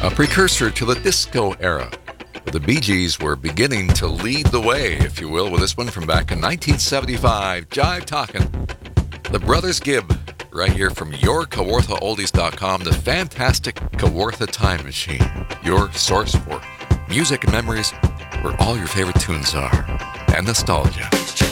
a precursor to the disco era. The Bee Gees were beginning to lead the way, if you will, with this one from back in 1975, Jive Talkin'. The Brothers Gibb, right here from your KawarthaOldies.com, the fantastic Kawartha Time Machine, your source for music and memories where all your favorite tunes are, and nostalgia.